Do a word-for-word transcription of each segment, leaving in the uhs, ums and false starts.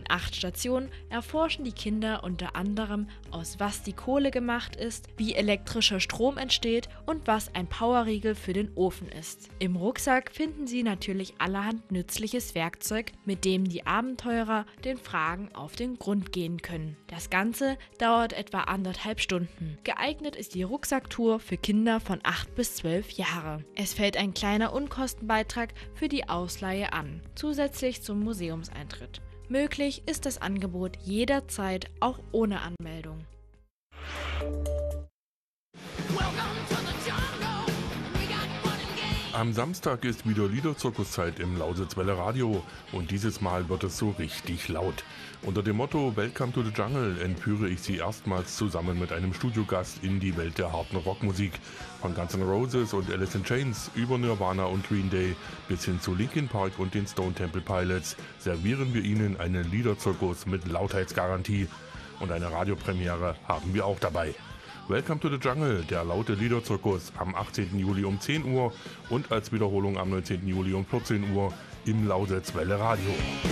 acht Stationen erforschen die Kinder unter anderem, aus was die Kohle gemacht ist, wie elektrischer Strom entsteht und was ein Powerriegel für den Ofen ist. Im Rucksack finden sie natürlich allerhand nützliches Werkzeug, mit dem die Abenteurer den Fragen auf den Grund gehen können. Das Ganze dauert etwa anderthalb Stunden. Geeignet ist die Rucksacktour für Kinder von acht bis zwölf Jahre. Es fällt ein kleiner Unkostenbeitrag für die Ausleihe an, zusätzlich zum Museumseintritt. Möglich ist das Angebot jederzeit auch ohne Anmeldung. Am Samstag ist wieder Liederzirkuszeit im Lausitzwelle Radio und dieses Mal wird es so richtig laut. Unter dem Motto Welcome to the Jungle entführe ich Sie erstmals zusammen mit einem Studiogast in die Welt der harten Rockmusik. Von Guns N' Roses und Alice in Chains über Nirvana und Green Day bis hin zu Linkin Park und den Stone Temple Pilots servieren wir Ihnen einen Liederzirkus mit Lautheitsgarantie. Und eine Radiopremiere haben wir auch dabei. Welcome to the Jungle, der laute Liederzirkus am achtzehnten Juli um zehn Uhr und als Wiederholung am neunzehnten Juli um vierzehn Uhr im Lausitzwelle Radio.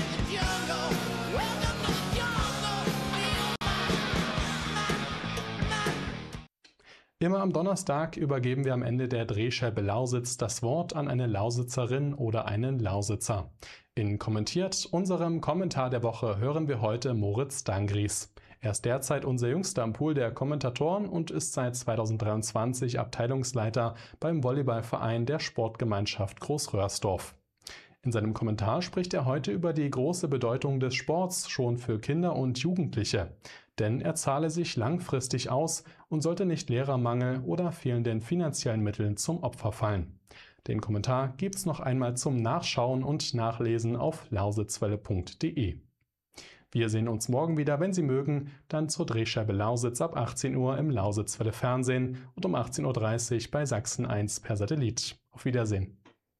Immer am Donnerstag übergeben wir am Ende der Drehscheibe Lausitz das Wort an eine Lausitzerin oder einen Lausitzer. In Kommentiert, unserem Kommentar der Woche, hören wir heute Moritz Dangries. Er ist derzeit unser jüngster am Pool der Kommentatoren und ist seit zweitausenddreiundzwanzig Abteilungsleiter beim Volleyballverein der Sportgemeinschaft Großröhrsdorf. In seinem Kommentar spricht er heute über die große Bedeutung des Sports schon für Kinder und Jugendliche. Denn er zahle sich langfristig aus und sollte nicht Lehrermangel oder fehlenden finanziellen Mitteln zum Opfer fallen. Den Kommentar gibt's noch einmal zum Nachschauen und Nachlesen auf lausitzwelle punkt de. Wir sehen uns morgen wieder, wenn Sie mögen, dann zur Drehscheibe Lausitz ab achtzehn Uhr im Lausitzwelle Fernsehen und um achtzehn Uhr dreißig bei Sachsen eins per Satellit. Auf Wiedersehen.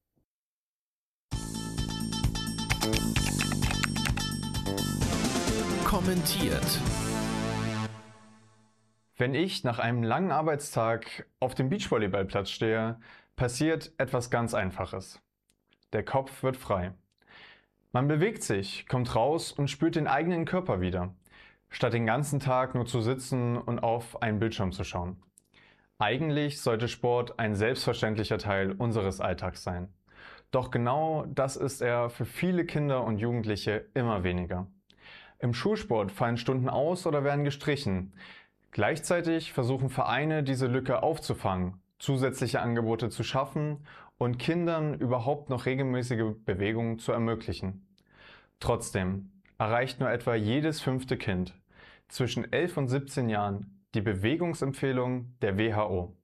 Kommentiert. Wenn ich nach einem langen Arbeitstag auf dem Beachvolleyballplatz stehe, passiert etwas ganz Einfaches. Der Kopf wird frei. Man bewegt sich, kommt raus und spürt den eigenen Körper wieder, statt den ganzen Tag nur zu sitzen und auf einen Bildschirm zu schauen. Eigentlich sollte Sport ein selbstverständlicher Teil unseres Alltags sein. Doch genau das ist er für viele Kinder und Jugendliche immer weniger. Im Schulsport fallen Stunden aus oder werden gestrichen. Gleichzeitig versuchen Vereine, diese Lücke aufzufangen, zusätzliche Angebote zu schaffen und Kindern überhaupt noch regelmäßige Bewegungen zu ermöglichen. Trotzdem erreicht nur etwa jedes fünfte Kind zwischen elf und siebzehn Jahren die Bewegungsempfehlung der W H O.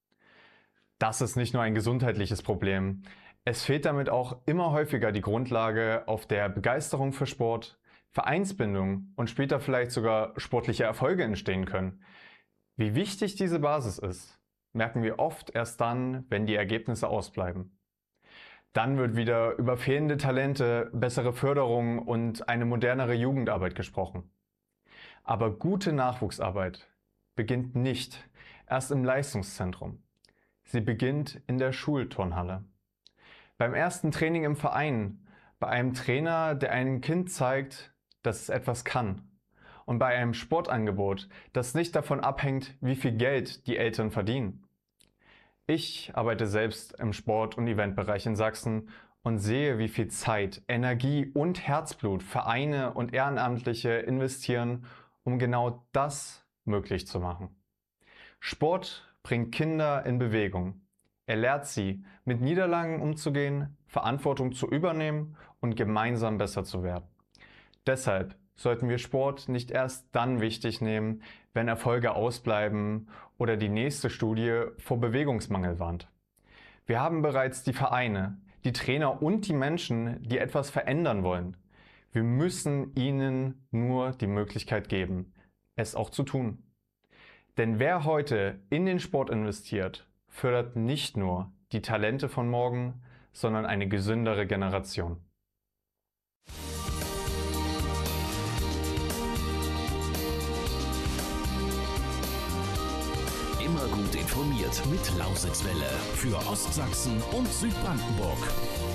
Das ist nicht nur ein gesundheitliches Problem. Es fehlt damit auch immer häufiger die Grundlage, auf der Begeisterung für Sport, Vereinsbindung und später vielleicht sogar sportliche Erfolge entstehen können. Wie wichtig diese Basis ist, merken wir oft erst dann, wenn die Ergebnisse ausbleiben. Dann wird wieder über fehlende Talente, bessere Förderung und eine modernere Jugendarbeit gesprochen. Aber gute Nachwuchsarbeit beginnt nicht erst im Leistungszentrum. Sie beginnt in der Schulturnhalle. Beim ersten Training im Verein, bei einem Trainer, der einem Kind zeigt, dass es etwas kann. Und bei einem Sportangebot, das nicht davon abhängt, wie viel Geld die Eltern verdienen. Ich arbeite selbst im Sport- und Eventbereich in Sachsen und sehe, wie viel Zeit, Energie und Herzblut Vereine und Ehrenamtliche investieren, um genau das möglich zu machen. Sport bringt Kinder in Bewegung. Er lehrt sie, mit Niederlagen umzugehen, Verantwortung zu übernehmen und gemeinsam besser zu werden. Deshalb sollten wir Sport nicht erst dann wichtig nehmen, wenn Erfolge ausbleiben oder die nächste Studie vor Bewegungsmangel warnt. Wir haben bereits die Vereine, die Trainer und die Menschen, die etwas verändern wollen. Wir müssen ihnen nur die Möglichkeit geben, es auch zu tun. Denn wer heute in den Sport investiert, fördert nicht nur die Talente von morgen, sondern eine gesündere Generation. Immer gut informiert mit Lausitzwelle für Ostsachsen und Südbrandenburg.